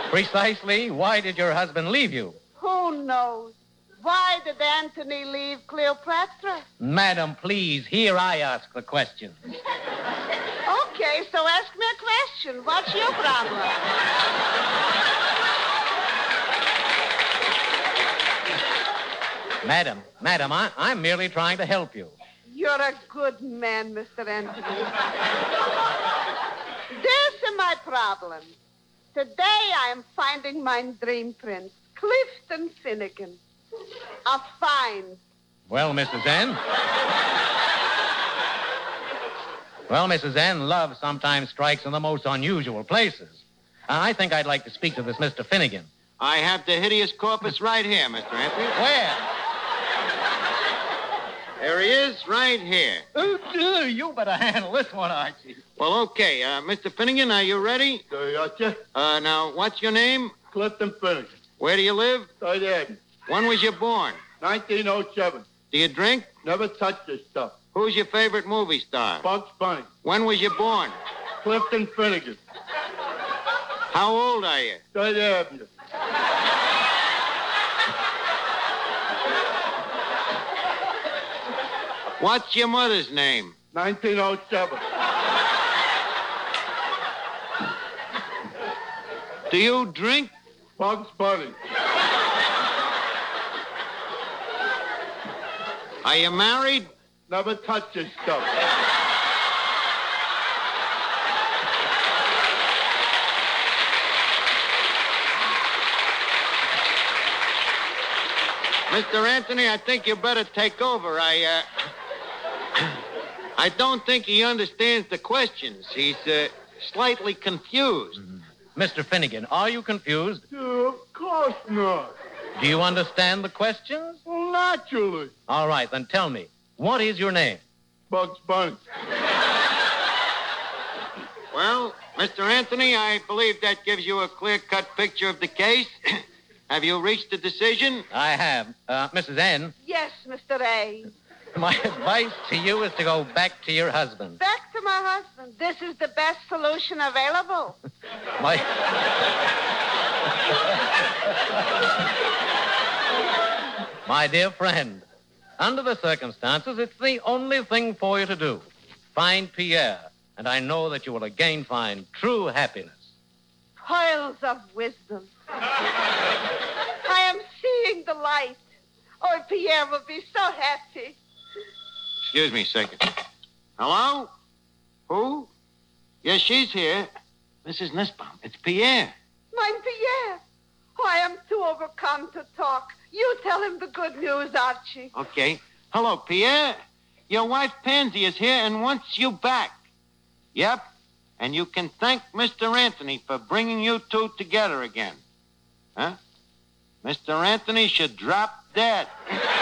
Precisely, why did your husband leave you? Who knows? Why did Anthony leave Cleopatra? Madam, please, here I ask the question. Okay, so ask me a question. What's your problem? Madam, I'm merely trying to help you. You're a good man, Mr. Anthony. This is my problem. Today I am finding my dream prince, Clifton Finnegan. A find. Well, Mrs. N. Love sometimes strikes in the most unusual places. I think I'd like to speak to this Mr. Finnegan. I have the hideous corpus right here, Mr. Anthony. Where? There he is, right here. You better handle this one, Archie. Well, okay. Mr. Finnegan, are you ready? Gotcha. Now, what's your name? Clifton Finnegan. Where do you live? Third Avenue. When was you born? 1907. Do you drink? Never touched this stuff. Who's your favorite movie star? Bugs Bunny. When was you born? Clifton Finnegan. How old are you? Third Avenue. What's your mother's name? 1907. Do you drink? Bugs Bunny. Are you married? Never touched this stuff. Mr. Anthony, I think you better take over. I don't think he understands the questions. He's slightly confused. Mr. Finnegan, are you confused? Of course not. Do you understand the questions? Well, naturally. All right, then tell me, what is your name? Bugs Bunny. Well, Mr. Anthony, I believe that gives you a clear-cut picture of the case. Have you reached a decision? I have. Mrs. N, Yes, Mr. A. my advice to you is to go back to your husband. Back to my husband. This is the best solution available. My dear friend, under the circumstances, it's the only thing for you to do. Find Pierre, and I know that you will again find true happiness. Pearls of wisdom. I am seeing the light. Oh, Pierre will be so happy. Excuse me a second. Hello? Who? Yes, she's here. Mrs. Nussbaum, it's Pierre. Mein Pierre. Oh, I am too overcome to talk. You tell him the good news, Archie. Okay. Hello, Pierre. Your wife Pansy is here and wants you back. Yep. And you can thank Mr. Anthony for bringing you two together again. Huh? Mr. Anthony should drop dead.